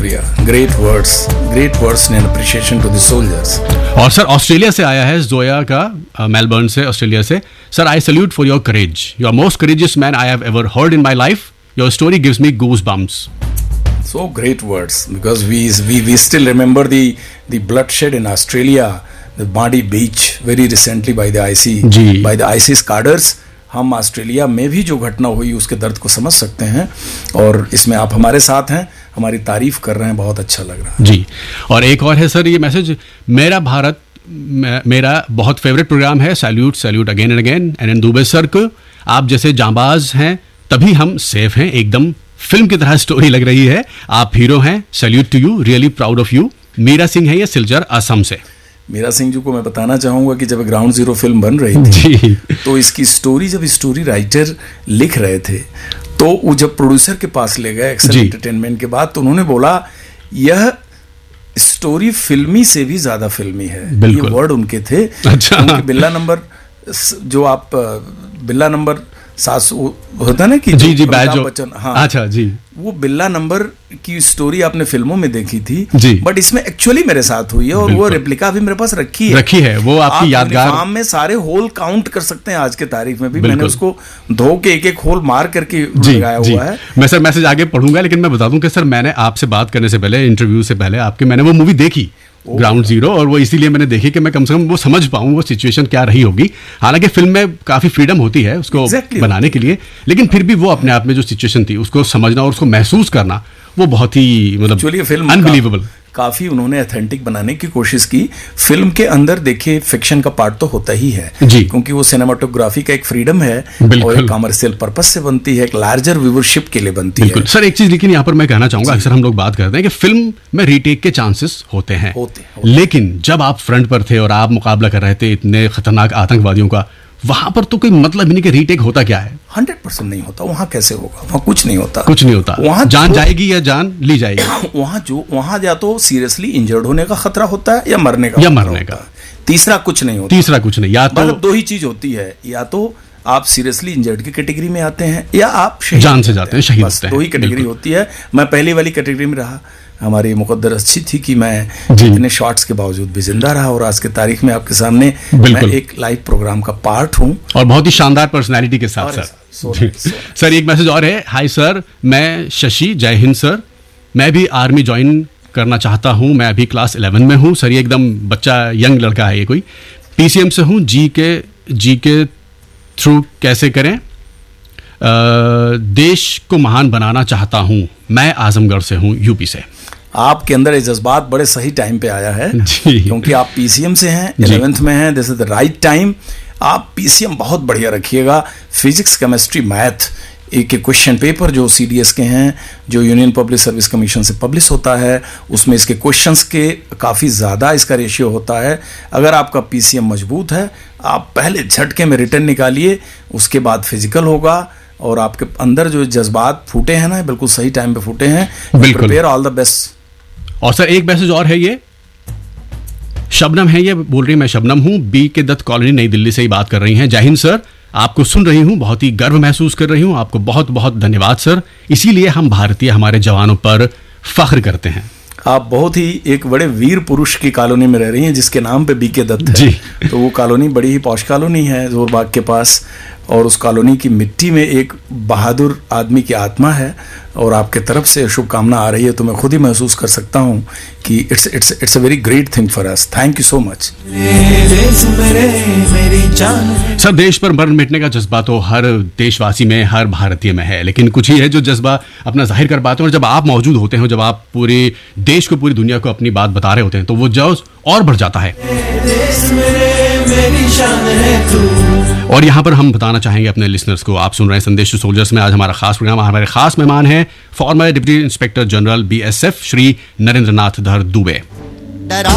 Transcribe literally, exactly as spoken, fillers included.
शुक्रिया, great words, great words in appreciation to the soldiers. और sir Australia से आया है जोया का, मेलबर्न से, ऑस्ट्रेलिया से। Sir I salute for your courage, you are most courageous man I have ever heard in my life, your story gives me goose bumps. So great words, because we we we still remember the the bloodshed in Australia, the Mardi Beach, very recently by the I C by the ISIS cadres. हम Australia में भी जो घटना हुई उसके दर्द को समझ सकते हैं, और इसमें आप हमारे साथ हैं, हमारी तारीफ कर रहे हैं, बहुत अच्छा लग रहा है जी। और एक और है सर ये मैसेज, मेरा भारत मेरा बहुत फेवरेट प्रोग्राम है, salute salute again and again, and in Dubey sir को आप जैसे जांबाज हैं तभी हम सेफ हैं, एकदम फिल्म की तरह स्टोरी लग रही है, आप हीरो हैं, salute to you, really proud of you. Meera Singh है ये सिलचर असम से। मीरा सिंह जी को मैं बताना चाहूंगा कि जब ग्राउंड जीरो फिल्म बन रही थी तो इसकी स्टोरी, जब स्टोरी राइटर लिख रहे थे तो वो जब प्रोड्यूसर के पास ले गए एक्सेल एंटरटेनमेंट के बाद, तो उन्होंने बोला यह स्टोरी फिल्मी से भी ज्यादा फिल्मी है, ये वर्ड उनके थे। अच्छा। उनके बिल्ला नंबर जो आप बिल्ला नंबर सास होता ना कि जी जी बच्चन, हाँ अच्छा जी, वो बिल्ला नंबर की स्टोरी आपने फिल्मों में देखी थी जी, बट इसमें एक्चुअली मेरे साथ हुई है, और वो रेप्लिका भी मेरे पास रखी है रखी है वो आपकी यादगार। आप में सारे होल काउंट कर सकते हैं आज के तारीख में भी, मैंने उसको धो के एक एक होल मार करके लगाया हुआ है। मैं सर मैसेज आगे पढ़ूंगा, लेकिन मैं बता दूं कि सर मैंने आपसे बात करने से पहले, इंटरव्यू से पहले आपके, मैंने वो मूवी देखी ग्राउंड जीरो, और वो इसीलिए मैंने देखी कि मैं कम से कम वो समझ पाऊं वो सिचुएशन क्या रही होगी। हालांकि फिल्म में काफी फ्रीडम होती है उसको exactly बनाने के लिए, लेकिन फिर भी वो अपने आप में जो सिचुएशन थी उसको समझना और उसको महसूस करना वो बहुत ही मतलब अनबिलीवेबल। काफी उन्होंने ऑथेंटिक बनाने की कोशिश की। फिल्म के अंदर देखिए फिक्शन का पार्ट तो होता ही है जी, क्योंकि वो सिनेमाटोग्राफी का एक फ्रीडम है और एक कमर्शियल पर्पस से बनती है, एक लार्जर व्यूअरशिप के लिए बनती है। सर एक चीज लेकिन यहाँ पर मैं कहना चाहूंगा, अक्सर हम लोग बात करते हैं कि फिल्म में रीटेक के चांसेस होते हैं, होते, होते। लेकिन जब आप फ्रंट पर थे और आप मुकाबला कर रहे थे इतने खतरनाक आतंकवादियों का, वहां पर तो कोई मतलब नहीं कि रीटेक होता क्या है। हंड्रेड परसेंट नहीं होता, वहां कैसे होगा, वहां कुछ नहीं होता, कुछ नहीं होता, वहां जान जाएगी या जान ली जाएगी। वहां जो वहां या तो सीरियसली इंजर्ड होने का खतरा होता है या मरने का या मरने का तीसरा कुछ नहीं होता, तीसरा कुछ नहीं, या तो मतलब दो ही चीज होती है, या तो आप सीरियसली इंजर्ड की कैटेगरी में आते हैं या आप जान से जाते हैं, शहीद होते हैं, दो ही कैटेगरी होती है। मैं पहली वाली कैटेगरी में रहा, हमारी मुकद्दर अच्छी थी कि मैं इतने शॉट्स के बावजूद भी जिंदा रहा, और आज के तारीख में आपके सामने मैं एक लाइव प्रोग्राम का पार्ट हूं, और बहुत ही शानदार पर्सनालिटी के साथ। सर सर एक मैसेज और है, हाय सर, मैं शशि, जय हिंद सर, मैं भी आर्मी ज्वाइन करना चाहता हूं, मैं अभी क्लास इलेवन में हूं। सर ये एकदम बच्चा यंग लड़का है, ये कोई पीसीएम से हूं, जी के जी के थ्रू कैसे करें, आ, देश को महान बनाना चाहता हूं, मैं आजमगढ़ से हूं, यूपी से। आपके अंदर ये जज्बात बड़े सही टाइम पे आया है, क्योंकि आप पीसीएम से हैं, इलेवेंथ में हैं, this is the right time. आप पीसीएम बहुत बढ़िया रखिएगा, फिजिक्स, केमिस्ट्री, मैथ, एक एक क्वेश्चन पेपर जो सीडीएस के हैं, जो यूनियन पब्लिक सर्विस कमीशन से पब्लिश होता है, उसमें इसके क्वेश्चंस के काफ़ी ज़्यादा इसका रेशियो होता है। अगर आपका पीसीएम मजबूत है, आप पहले झटके में रिटर्न निकालिए, उसके बाद फिजिकल होगा, और आपके अंदर जो जज्बात फूटे हैं ना, बिल्कुल सही टाइम पे फूटे हैं। Prepare, all the best. और सर एक मैसेज और है, ये शबनम है, ये बोल रही मैं शबनम हूं, बी के दत्त कॉलोनी, नई दिल्ली से ही बात कर रही हैं। जय हिंद सर, आपको सुन रही हूं, बहुत ही गर्व महसूस कर रही हूं, आपको बहुत बहुत धन्यवाद सर, इसीलिए हम भारतीय हमारे जवानों पर फख्र करते हैं। आप बहुत ही एक बड़े वीर पुरुष की कॉलोनी में रह रही हैं जिसके नाम पे बी के दत्त है जी। तो वो कॉलोनी बड़ी ही पॉश कॉलोनी है जोरबाग के पास, और उस कॉलोनी की मिट्टी में एक बहादुर आदमी की आत्मा है, और आपके तरफ से शुभकामना आ रही है, तो मैं खुद ही महसूस कर सकता हूं कि it's it's it's a very great thing for us. Thank you so much. Sir देश पर मरण मिटने का जज्बा तो हर देशवासी में, हर भारतीय में है, लेकिन कुछ ही है जो जज्बा अपना जाहिर कर पाते हैं, और जब आप मौजूद होते हैं, जब आप पूरे देश को, पूरी दुनिया को अपनी बात बता रहे होते हैं, तो वो जोश और बढ़ जाता है। और यहाँ पर हम बताना चाहेंगे अपने लिसनर्स को, आप सुन रहे हैं संदेश टू सोल्जर्स में, आज हमारा खास प्रोग्राम, हमारे खास मेहमान हैं farmer deputy inspector general BSF Shri Narendra नाथ धर दुबे।